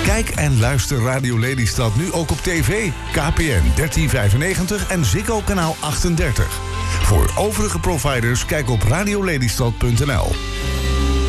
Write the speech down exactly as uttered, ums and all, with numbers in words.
Kijk en luister Radio Lelystad nu ook op tv. K P N dertien vijfennegentig en Ziggo kanaal achtendertig. Voor overige providers kijk op radiolelystad punt n l.